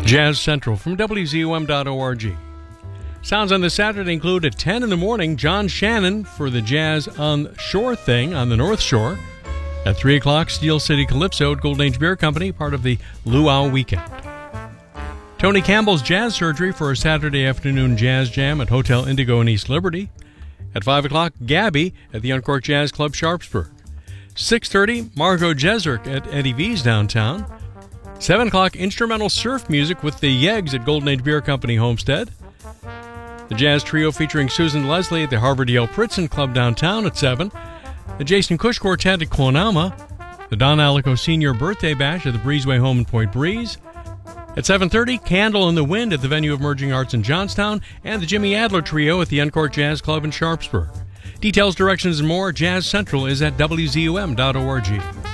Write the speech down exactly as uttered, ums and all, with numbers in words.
Jazz Central from W Z U M dot org. Sounds on this Saturday include at ten in the morning, John Shannon for the Jazz on Shore thing on the North Shore. At three o'clock, Steel City Calypso at Golden Age Beer Company, part of the Luau Weekend. Tony Campbell's Jazz Surgery for a Saturday afternoon jazz jam at Hotel Indigo in East Liberty. At five o'clock, Gabby at the Uncorked Jazz Club, Sharpsburg. six thirty, Margot Jeserk at Eddie V's downtown. seven o'clock, instrumental surf music with the Yeggs at Golden Age Beer Company, Homestead. The Jazz Trio featuring Susan Leslie at the Harvard Yale Pritzon Club downtown at seven. The Jason Cush Quartet at Quonama. The Don Alico Senior Birthday Bash at the Breezeway Home in Point Breeze. At seven thirty, Candle in the Wind at the venue of Merging Arts in Johnstown. And the Jimmy Adler Trio at the Uncorked Jazz Club in Sharpsburg. Details, directions, and more, Jazz Central is at W Z U M dot org.